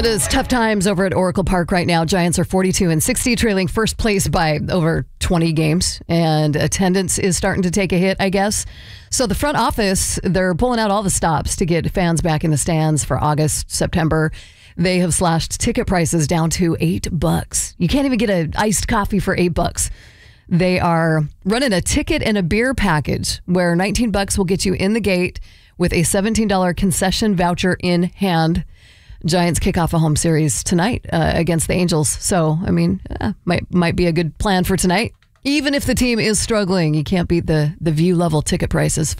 It is tough times over at Oracle Park right now. Giants are 42-60, trailing first place by over 20 games, and attendance is starting to take a hit, I guess. So the front office, they're pulling out all the stops to get fans back in the stands for August, September. They have slashed ticket prices down to $8. You can't even get an iced coffee for $8. They are running a ticket and a beer package where $19 will get you in the gate with a $17 concession voucher in hand. Giants kick off a home series tonight against the Angels. So, I mean, might be a good plan for tonight. Even if the team is struggling, you can't beat the view level ticket prices.